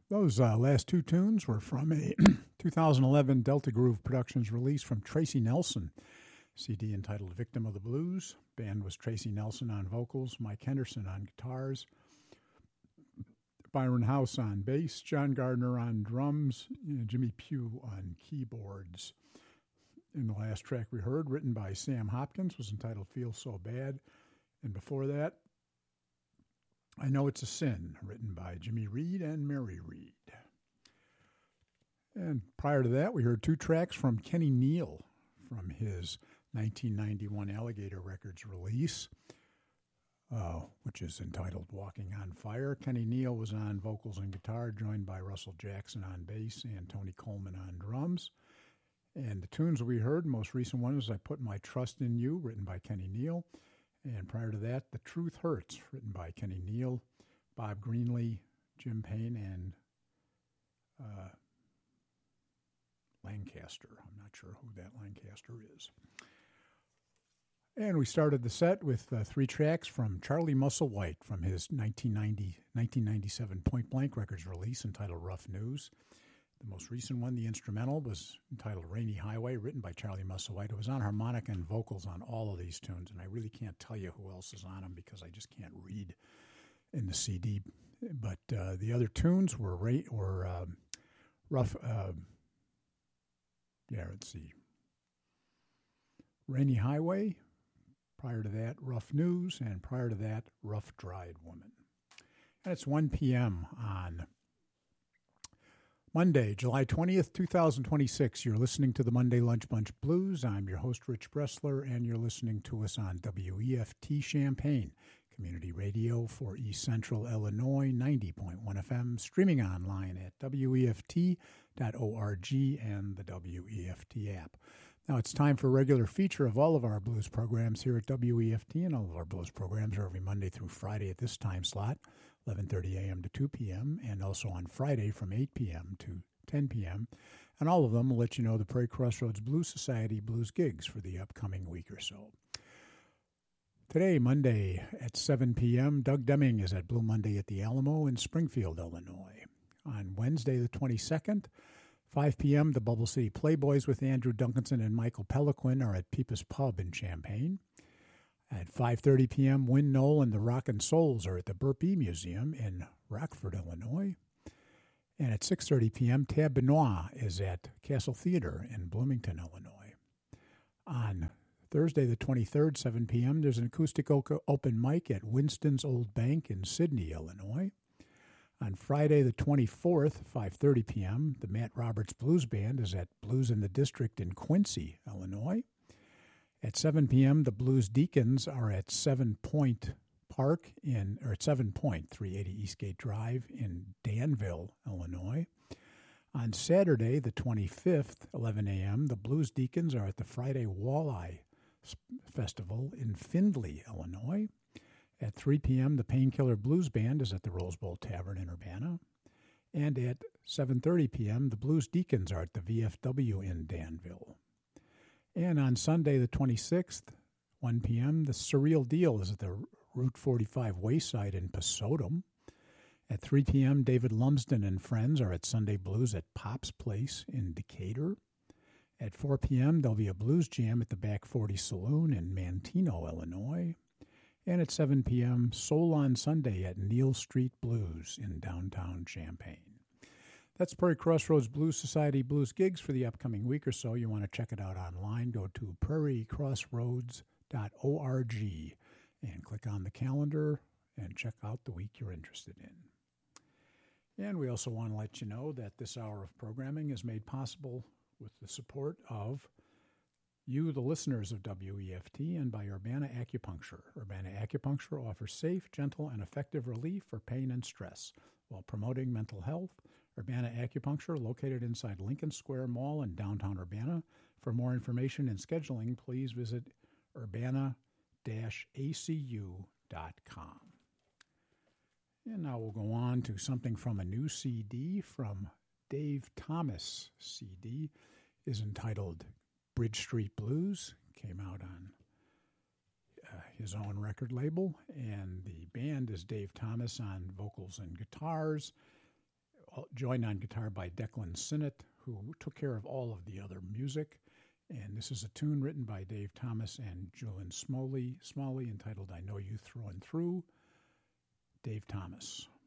Those last two tunes were from a 2011 Delta Groove Productions release from Tracy Nelson, CD entitled Victim of the Blues. Band was Tracy Nelson on vocals, Mike Henderson on guitars, Byron House on bass, John Gardner on drums, and Jimmy Pugh on keyboards. And the last track we heard, written by Sam Hopkins, was entitled Feel So Bad. And before that, I Know It's a Sin, written by Jimmy Reed and Mary Reed. And prior to that, we heard two tracks from Kenny Neal from his 1991 Alligator Records release, which is entitled Walking on Fire. Kenny Neal was on vocals and guitar, joined by Russell Jackson on bass and Tony Coleman on drums. And the tunes we heard, most recent one was I Put My Trust in You, written by Kenny Neal. And prior to that, The Truth Hurts, written by Kenny Neal, Bob Greenlee, Jim Payne, and Lancaster. I'm not sure who that Lancaster is. And we started the set with three tracks from Charlie Musselwhite from his 1997 Point Blank Records release entitled Rough News. The most recent one, the instrumental, was entitled Rainy Highway, written by Charlie Musselwhite. It was on harmonica and vocals on all of these tunes, and I really can't tell you who else is on them because I just can't read in the CD. But the other tunes were rough. Let's see. Rainy Highway. Prior to that, Rough News, and prior to that, Rough Dried Woman. And it's 1 p.m. on Monday, July 20th, 2026. You're listening to the Monday Lunch Bunch Blues. I'm your host, Rich Bressler, and you're listening to us on WEFT Champaign, community radio for East Central Illinois, 90.1 FM, streaming online at WEFT.org and the WEFT app. Now it's time for a regular feature of all of our blues programs here at WEFT, and all of our blues programs are every Monday through Friday at this time slot, 11:30 a.m. to 2 p.m., and also on Friday from 8 p.m. to 10 p.m., and all of them will let you know the Prairie Crossroads Blues Society blues gigs for the upcoming week or so. Today, Monday at 7 p.m., Doug Deming is at Blue Monday at the Alamo in Springfield, Illinois. On Wednesday the 22nd, 5 p.m., the Bubble City Playboys with Andrew Duncanson and Michael Peliquin are at Peepus Pub in Champaign. At 5:30 p.m., Wynn Knoll and the Rockin' Souls are at the Burpee Museum in Rockford, Illinois. And at 6:30 p.m., Tab Benoit is at Castle Theater in Bloomington, Illinois. On Thursday the 23rd, 7 p.m., there's an acoustic open mic at Winston's Old Bank in Sydney, Illinois. On Friday the 24th, 5:30 p.m., the Matt Roberts Blues Band is at Blues in the District in Quincy, Illinois. At 7 p.m., the Blues Deacons are at 7 Point Park at 7 Point, 380 Eastgate Drive in Danville, Illinois. On Saturday, the 25th, 11 a.m., the Blues Deacons are at the Friday Walleye Festival in Findlay, Illinois. At 3 p.m., the Painkiller Blues Band is at the Rose Bowl Tavern in Urbana. And at 7:30 p.m., the Blues Deacons are at the VFW in Danville. And on Sunday, the 26th, 1 p.m., the Surreal Deal is at the Route 45 Wayside in Pasodum. At 3 p.m., David Lumsden and friends are at Sunday Blues at Pop's Place in Decatur. At 4 p.m., there'll be a blues jam at the Back 40 Saloon in Manteno, Illinois. And at 7 p.m., Soul on Sunday at Neal Street Blues in downtown Champaign. That's Prairie Crossroads Blues Society blues gigs for the upcoming week or so. You want to check it out online, go to prairiecrossroads.org and click on the calendar and check out the week you're interested in. And we also want to let you know that this hour of programming is made possible with the support of you, the listeners of WEFT, and by Urbana Acupuncture. Urbana Acupuncture offers safe, gentle, and effective relief for pain and stress while promoting mental health. Urbana Acupuncture, located inside Lincoln Square Mall in downtown Urbana. For more information and scheduling, please visit urbana-acu.com. And now we'll go on to something from a new CD from Dave Thomas. CD is entitled Bridge Street Blues. Came out on his own record label, and the band is Dave Thomas on vocals and guitars, joined on guitar by Declan Sinnott, who took care of all of the other music. And this is a tune written by Dave Thomas and Julian Smalley entitled I Know You Through and Through. Dave Thomas.